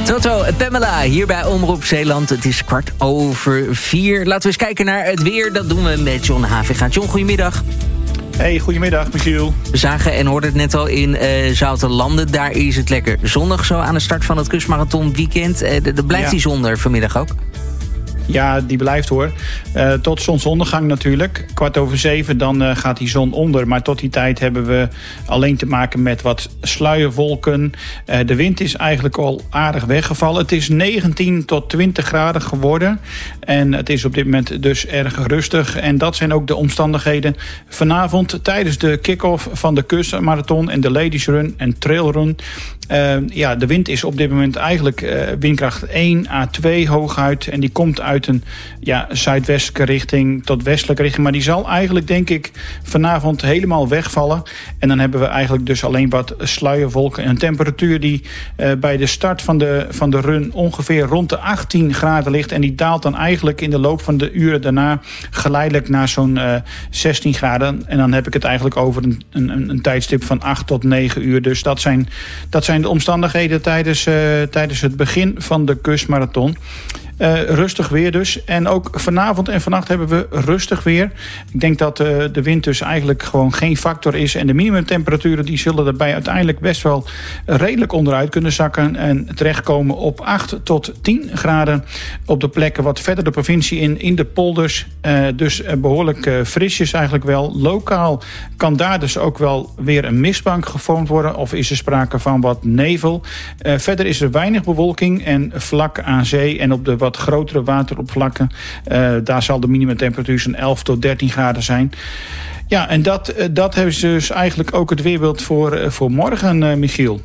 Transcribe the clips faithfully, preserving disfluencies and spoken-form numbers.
Toto en Pamela hier bij Omroep Zeeland. Het is kwart over vier. Laten we eens kijken naar het weer. Dat doen we met John Haviga. John, goedemiddag. Hey, goedemiddag, Michiel. We zagen en hoorden het net al in uh, Zoutelanden. Daar is het lekker zonnig zo aan de start van het kustmarathon weekend. Uh, de, de blijft ja. die zon er vanmiddag ook? Ja, die blijft hoor. Uh, tot zonsondergang natuurlijk. Kwart over zeven, dan uh, gaat die zon onder. Maar tot die tijd hebben we alleen te maken met wat sluierwolken. Uh, de wind is eigenlijk al aardig weggevallen. Het is negentien tot twintig graden geworden. En het is op dit moment dus erg rustig. En dat zijn ook de omstandigheden vanavond tijdens de kick-off van de kustmarathon en de ladies run en trailrun. Uh, ja, de wind is op dit moment eigenlijk uh, windkracht één à twee hooguit. En die komt uit een ja, zuidwestelijke richting tot westelijke richting. Maar die zal eigenlijk, denk ik, vanavond helemaal wegvallen. En dan hebben we eigenlijk dus alleen wat sluierwolken. En een temperatuur die uh, bij de start van de, van de run ongeveer rond de achttien graden ligt. En die daalt dan eigenlijk in de loop van de uren daarna geleidelijk naar zo'n uh, zestien graden. En dan heb ik het eigenlijk over een, een, een tijdstip van acht tot negen uur. Dus dat zijn, dat zijn de omstandigheden tijdens, uh, tijdens het begin van de kustmarathon. Uh, rustig weer dus. En ook vanavond en vannacht hebben we rustig weer. Ik denk dat uh, de wind dus eigenlijk gewoon geen factor is. En de minimumtemperaturen die zullen erbij uiteindelijk best wel redelijk onderuit kunnen zakken. En terechtkomen op acht tot tien graden op de plekken wat verder de provincie in. In de polders. Uh, dus uh, behoorlijk uh, frisjes eigenlijk wel. Lokaal kan daar dus ook wel weer een mistbank gevormd worden. Of is er sprake van wat nevel. Uh, verder is er weinig bewolking en vlak aan zee en op de wat grotere wateroppervlakken. Uh, daar zal de minimumtemperatuur zo'n elf tot dertien graden zijn. Ja, en dat, uh, dat hebben ze dus eigenlijk ook het weerbeeld voor, uh, voor morgen, uh, Michiel.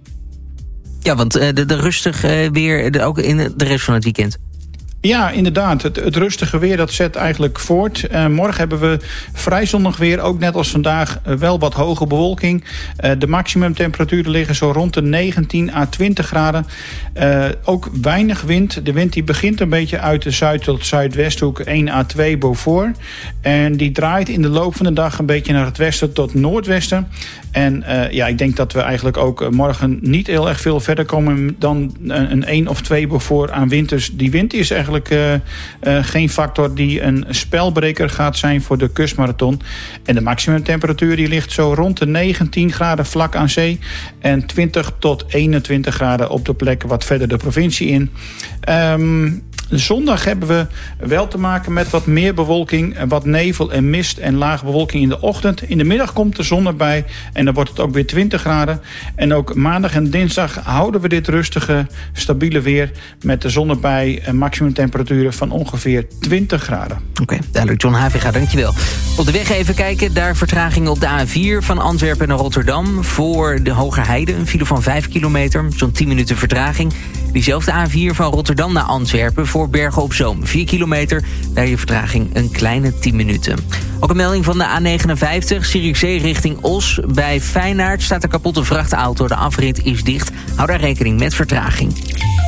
Ja, want uh, de, de rustig uh, weer de, ook in de rest van het weekend. Ja, inderdaad. Het, het rustige weer dat zet eigenlijk voort. Uh, morgen hebben we vrij zonnig weer. Ook net als vandaag uh, wel wat hoge bewolking. Uh, de maximumtemperaturen liggen zo rond de negentien à twintig graden. Uh, ook weinig wind. De wind die begint een beetje uit de zuid- tot zuidwesthoek één à twee Beaufort. En die draait in de loop van de dag een beetje naar het westen tot noordwesten. En uh, ja, ik denk dat we eigenlijk ook morgen niet heel erg veel verder komen dan een één of twee Beaufort aan wind. Dus die wind is eigenlijk Uh, uh, geen factor die een spelbreker gaat zijn voor de kustmarathon. En de maximumtemperatuur die ligt zo rond de negentien graden vlak aan zee en twintig tot eenentwintig graden op de plekken wat verder de provincie in. Um, Zondag hebben we wel te maken met wat meer bewolking, wat nevel en mist en lage bewolking in de ochtend. In de middag komt de zon erbij en dan wordt het ook weer twintig graden. En ook maandag en dinsdag houden we dit rustige, stabiele weer met de zon erbij en maximumtemperaturen van ongeveer twintig graden. Oké, okay, duidelijk. John Haviga, dankjewel. Op de weg even kijken, daar vertraging op de A vier van Antwerpen naar Rotterdam. Voor de Hogerheide, een file van vijf kilometer, zo'n tien minuten vertraging. Diezelfde A vier van Rotterdam naar Antwerpen voor Bergen op Zoom. vier kilometer, daar je vertraging een kleine tien minuten. Ook een melding van de A negenenvijftig, Zierikzee richting Os. Bij Feyenaard staat een kapotte vrachtauto. De afrit is dicht. Hou daar rekening met vertraging.